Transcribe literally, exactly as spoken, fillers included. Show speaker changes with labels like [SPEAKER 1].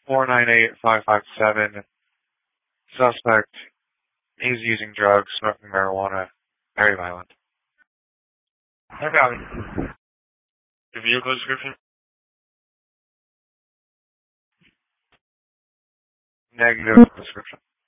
[SPEAKER 1] four nine eight five five seven. Suspect, he's using drugs, smoking marijuana, very violent.
[SPEAKER 2] I got it. The vehicle description?
[SPEAKER 1] Negative description.